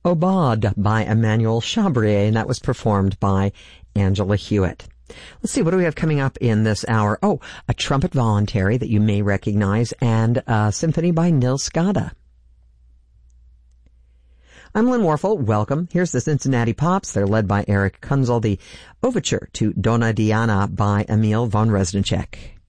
Aubade by Emmanuel Chabrier, and that was performed by Angela Hewitt. Let's see, what do we have coming up in this hour? Oh, a trumpet voluntary that you may recognize, and a symphony by Nils Gade. I'm Lynn Warfel. Welcome. Here's the Cincinnati Pops. They're led by Eric Kunzel, the overture to Donna Diana by Emil von Reznicek.